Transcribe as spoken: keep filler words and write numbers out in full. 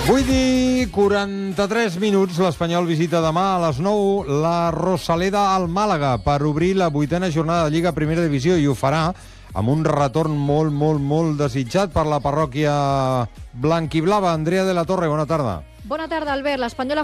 vuit i quaranta-tres minuts, l'Espanyol visita demà a les nou la Rosaleda al Màlaga per obrir la vuitena jornada de Lliga Primera Divisió, i ho farà amb un retorn molt, molt, molt desitjat per la parròquia blanquiblava. Andrea de la Torre, bona tarda. Bona tarda, Albert. L'Espanyol